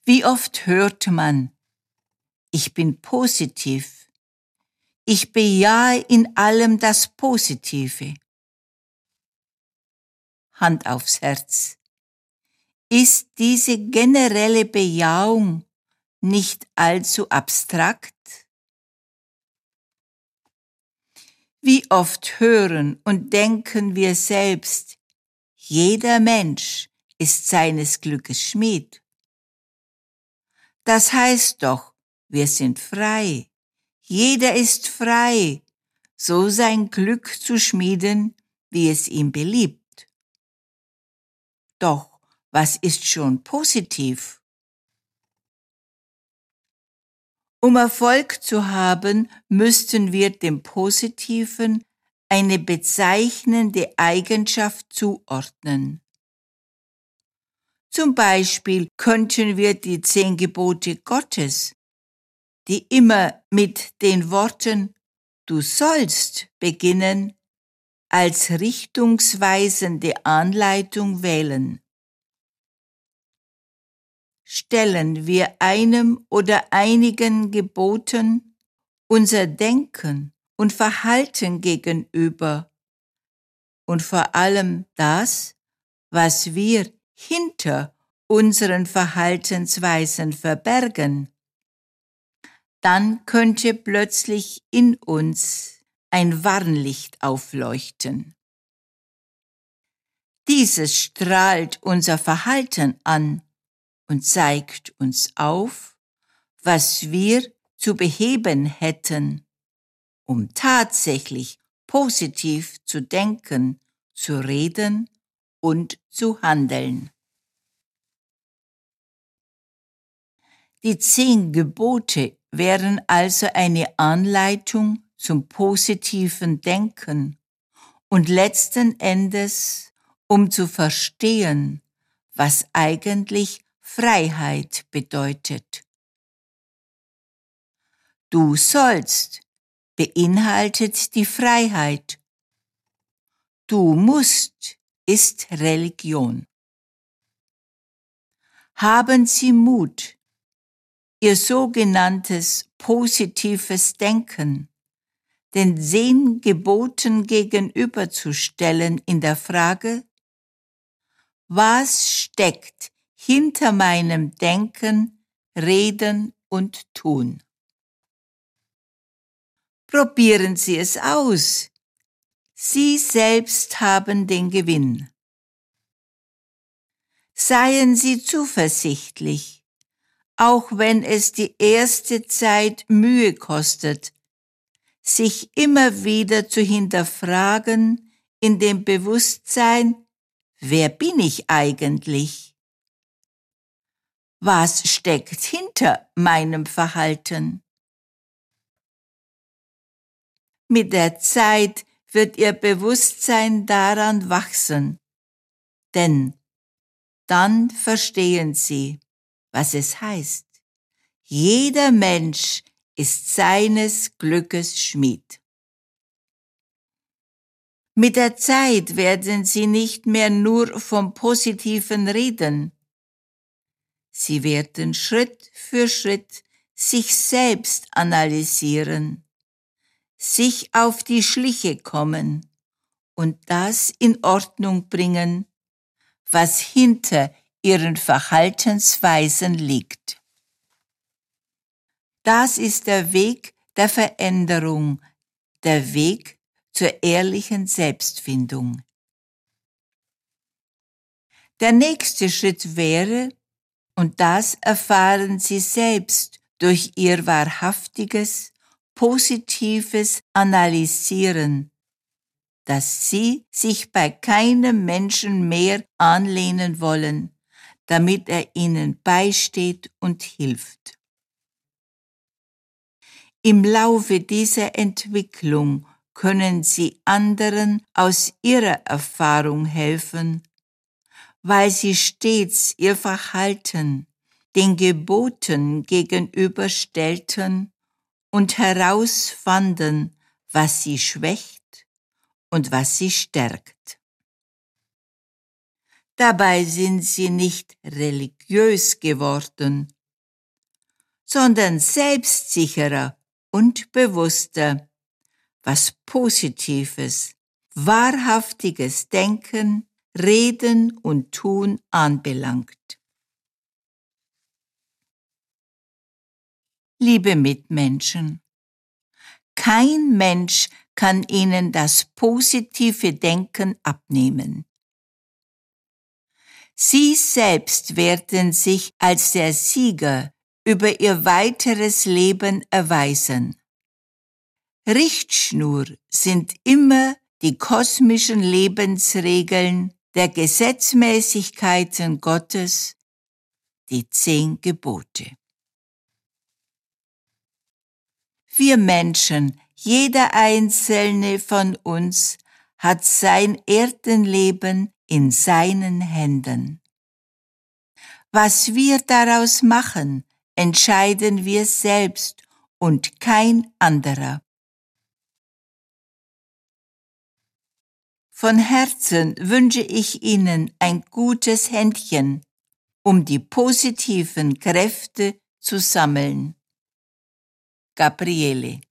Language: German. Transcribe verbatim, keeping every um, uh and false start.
Wie oft hört man, ich bin positiv, ich bejahe in allem das Positive. Hand aufs Herz. Ist diese generelle Bejahung nicht allzu abstrakt? Wie oft hören und denken wir selbst, jeder Mensch ist seines Glückes Schmied. Das heißt doch, wir sind frei. Jeder ist frei, so sein Glück zu schmieden, wie es ihm beliebt. Doch was ist schon positiv? Um Erfolg zu haben, müssten wir dem Positiven eine bezeichnende Eigenschaft zuordnen. Zum Beispiel könnten wir die zehn Gebote Gottes, die immer mit den Worten „Du sollst“ beginnen, als richtungsweisende Anleitung wählen. Stellen wir einem oder einigen Geboten unser Denken und Verhalten gegenüber und vor allem das, was wir hinter unseren Verhaltensweisen verbergen, dann könnte plötzlich in uns ein Warnlicht aufleuchten. Dieses strahlt unser Verhalten an und zeigt uns auf, was wir zu beheben hätten, um tatsächlich positiv zu denken, zu reden und zu handeln. Die zehn Gebote wären also eine Anleitung zum positiven Denken und letzten Endes, um zu verstehen, was eigentlich Freiheit bedeutet. Du sollst beinhaltet die Freiheit. Du musst ist Religion. Haben Sie Mut, Ihr sogenanntes positives Denken den zehn Geboten gegenüberzustellen in der Frage, was steckt hinter meinem Denken, Reden und Tun? Probieren Sie es aus. Sie selbst haben den Gewinn. Seien Sie zuversichtlich, auch wenn es die erste Zeit Mühe kostet, sich immer wieder zu hinterfragen in dem Bewusstsein, wer bin ich eigentlich? Was steckt hinter meinem Verhalten? Mit der Zeit wird Ihr Bewusstsein daran wachsen, denn dann verstehen Sie, was es heißt. Jeder Mensch ist seines Glückes Schmied. Mit der Zeit werden Sie nicht mehr nur vom Positiven reden. Sie werden Schritt für Schritt sich selbst analysieren, sich auf die Schliche kommen und das in Ordnung bringen, was hinter Ihren Verhaltensweisen liegt. Das ist der Weg der Veränderung, der Weg zur ehrlichen Selbstfindung. Der nächste Schritt wäre, und das erfahren Sie selbst durch Ihr wahrhaftiges, positives Analysieren, dass Sie sich bei keinem Menschen mehr anlehnen wollen, damit er Ihnen beisteht und hilft. Im Laufe dieser Entwicklung können Sie anderen aus Ihrer Erfahrung helfen, weil Sie stets Ihr Verhalten den Geboten gegenüberstellten und herausfanden, was Sie schwächt und was Sie stärkt. Dabei sind Sie nicht religiös geworden sondern selbstsicherer und bewusster, was positives, wahrhaftiges Denken, Reden und Tun anbelangt. Liebe Mitmenschen, kein Mensch kann Ihnen das positive Denken abnehmen. Sie selbst werden sich als der Sieger über Ihr weiteres Leben erweisen. Richtschnur sind immer die kosmischen Lebensregeln der Gesetzmäßigkeiten Gottes, die zehn Gebote. Wir Menschen, jeder einzelne von uns, hat sein Erdenleben in seinen Händen. Was wir daraus machen, entscheiden wir selbst und kein anderer. Von Herzen wünsche ich Ihnen ein gutes Händchen, um die positiven Kräfte zu sammeln. Gabriele.